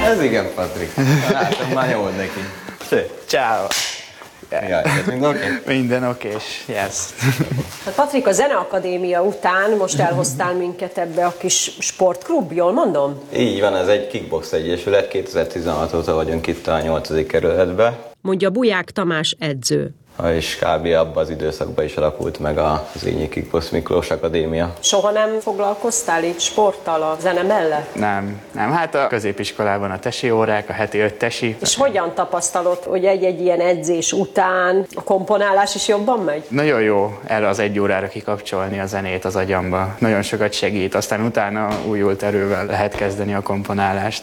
Ez igen, Patrik. Látom, már nyomod neki. Ciao. Jaj, minden oké? Minden okés, yes. Hát Patrik, a Zeneakadémia után most elhoztál minket ebbe a kis sportklub, jól mondom? Így van, ez egy kickbox egyesület, 2016 óta vagyunk itt a 8. kerületben. Mondja Buják Tamás edző. És kb. Abban az időszakban is alakult meg az Zrínyi Kickbox Miklós Akadémia. Soha nem foglalkoztál így sporttal a zene mellett? Nem. Hát a középiskolában a tesi órák, a heti 5 tesi. És hogyan tapasztalod, hogy egy ilyen edzés után a komponálás is jobban megy? Nagyon jó erre az 1 órára kikapcsolni a zenét az agyamba. Nagyon sokat segít, aztán utána újult erővel lehet kezdeni a komponálást.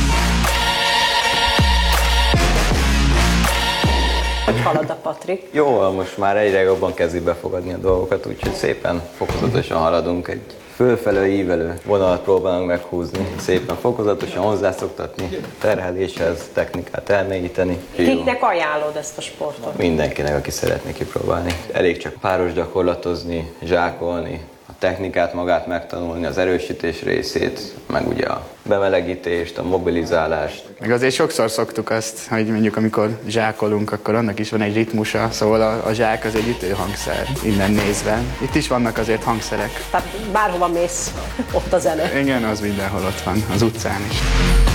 Hogy halad a Patrik? Jó, most már egyre jobban kezdi befogadni a dolgokat, úgyhogy szépen fokozatosan haladunk. Egy fölfelől ívelő vonalat próbálunk meghúzni, szépen fokozatosan hozzászoktatni, terheléshez, technikát elmélyíteni. Kiknek ajánlod ezt a sportot? Mindenkinek, aki szeretné kipróbálni. Elég csak páros gyakorlatozni, zsákolni, a technikát magát megtanulni, az erősítés részét, meg ugye a bemelegítést, a mobilizálást. Meg azért sokszor szoktuk azt, hogy mondjuk amikor zsákolunk, akkor annak is van egy ritmusa, szóval a zsák az egy ütőhangszer, innen nézve. Itt is vannak azért hangszerek. Tehát bárhova mész, ott a zene. Igen, az mindenhol ott van, az utcán is.